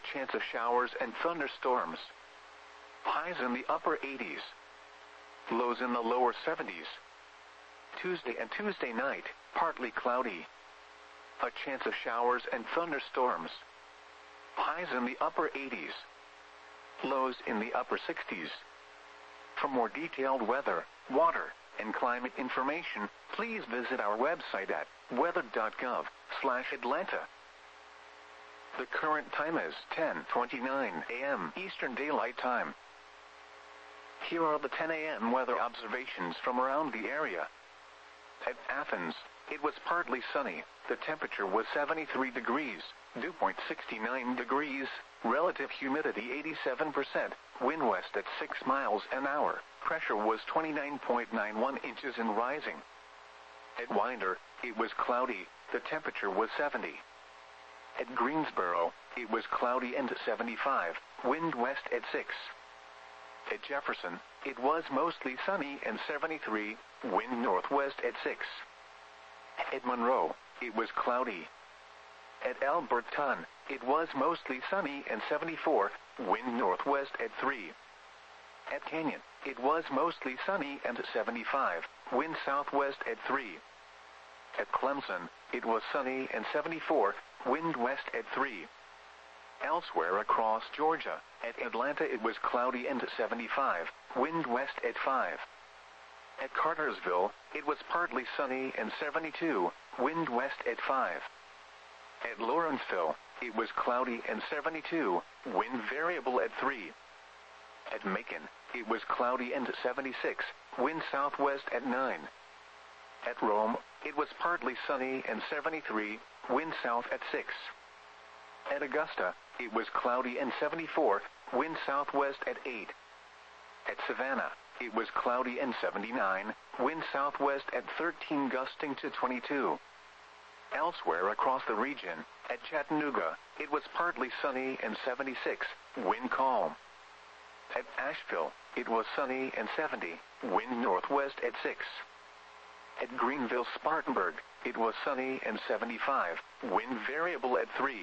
chance of showers and thunderstorms. Highs in the upper 80s. Lows in the lower 70s. Tuesday and Tuesday night, partly cloudy. A chance of showers and thunderstorms. Highs in the upper 80s. Lows in the upper 60s. For more detailed weather, water, and climate information, please visit our website at weather.gov/Atlanta. The current time is 10:29 a.m. Eastern Daylight Time. Here are the 10 a.m. weather observations from around the area. At Athens, it was partly sunny. The temperature was 73 degrees, dew point 69 degrees, relative humidity 87%, wind west at 6 miles an hour, pressure was 29.91 inches and rising. At Winder, it was cloudy, the temperature was 70. At Greensboro, it was cloudy and 75, wind west at 6. At Jefferson, it was mostly sunny and 73, wind northwest at 6. At Monroe, it was cloudy. At Alberton, it was mostly sunny and 74, wind northwest at 3. At Canyon, it was mostly sunny and 75, wind southwest at 3. At Clemson, it was sunny and 74, wind west at 3. Elsewhere across Georgia, at Atlanta it was cloudy and 75, wind west at 5. At Cartersville, it was partly sunny and 72, wind west at 5. At Lawrenceville, it was cloudy and 72, wind variable at 3. At Macon, it was cloudy and 76, wind southwest at 9. At Rome, it was partly sunny and 73, wind south at 6. At Augusta, it was cloudy and 74, wind southwest at 8. At Savannah, it was cloudy and 79, wind southwest at 13 gusting to 22. Elsewhere across the region, at Chattanooga, it was partly sunny and 76, wind calm. At Asheville, it was sunny and 70, wind northwest at 6. At Greenville-Spartanburg, it was sunny and 75, wind variable at 3.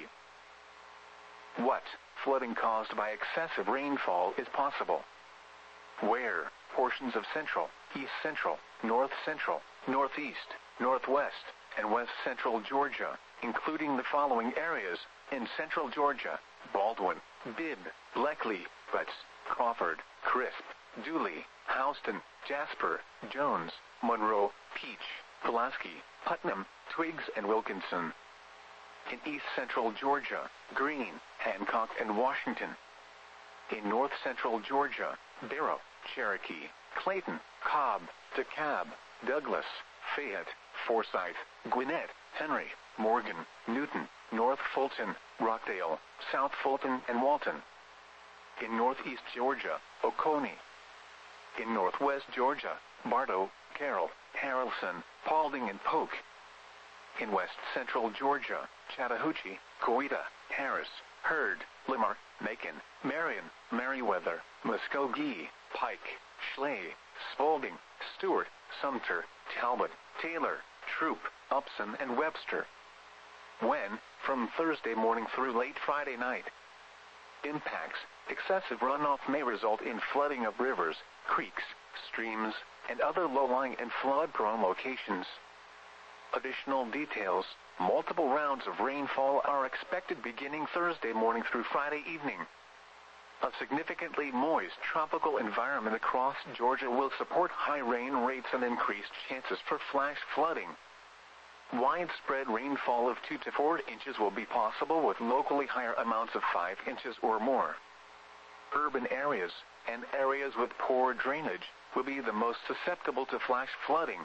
What flooding caused by excessive rainfall is possible? Where portions of central, east central, north central, northeast, northwest, and west central Georgia, including the following areas: in central Georgia, Baldwin, Bibb, Bleckley, Butts, Crawford, Crisp, Dooley, Houston, Jasper, Jones, Monroe, Peach, Pulaski, Putnam, Twiggs, and Wilkinson. In east central Georgia, Greene, Hancock, and Washington. In north central Georgia, Barrow, Cherokee, Clayton, Cobb, DeKalb, Douglas, Fayette, Forsyth, Gwinnett, Henry, Morgan, Newton, North Fulton, Rockdale, South Fulton, and Walton. In northeast Georgia, Oconee. In northwest Georgia, Bartow, Carroll, Haralson, Paulding, and Polk. In west central Georgia, Chattahoochee, Coweta, Harris, Hurd, Limar, Macon, Marion, Meriwether, Muskogee, Pike, Schley, Spalding, Stewart, Sumter, Talbot, Taylor, Troup, Upson, and Webster. When, from Thursday morning through late Friday night. Impacts: excessive runoff may result in flooding of rivers, creeks, streams, and other low-lying and flood-prone locations. Additional details: multiple rounds of rainfall are expected beginning Thursday morning through Friday evening. A significantly moist tropical environment across Georgia will support high rain rates and increased chances for flash flooding. Widespread rainfall of 2 to 4 inches will be possible, with locally higher amounts of 5 inches or more. Urban areas and areas with poor drainage will be the most susceptible to flash flooding.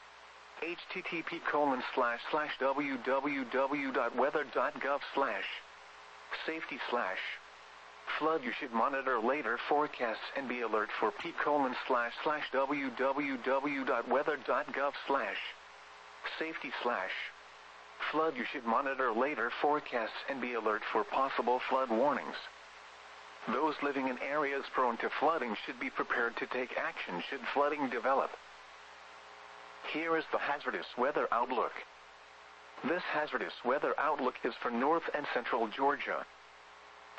http://www.weather.gov/safety/ flood. You should monitor later forecasts and be alert for p://www.weather.gov/safety/ flood. You should monitor later forecasts and be alert for possible flood warnings. Those living in areas prone to flooding should be prepared to take action should flooding develop. Here is the hazardous weather outlook. This hazardous weather outlook is for north and central Georgia.